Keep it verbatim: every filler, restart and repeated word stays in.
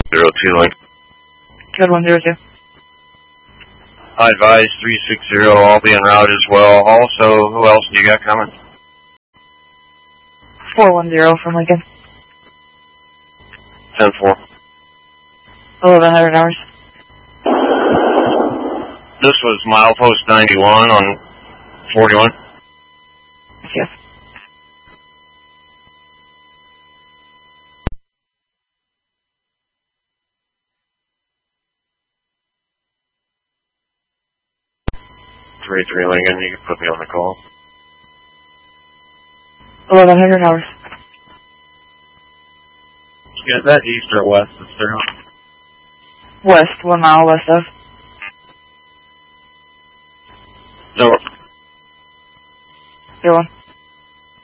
zero two Link. Code one zero two. I advise three six zero, I'll be en route as well. Also, who else do you got coming? four one zero from Lincoln. ten four. eleven hundred hours. This was milepost ninety-one on forty-one. Yes. three three Lincoln, you can put me on the call. eleven hundred hours. Yeah, that east or west of zero? West, one mile west of. North. Zero one.